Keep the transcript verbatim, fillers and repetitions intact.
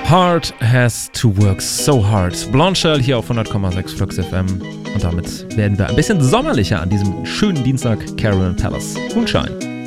Hard has to work so hard. Blonde Shell hier auf hundert Komma sechs Flux F M. Und damit werden wir ein bisschen sommerlicher an diesem schönen Dienstag. Carolyn Palace. Moonshine.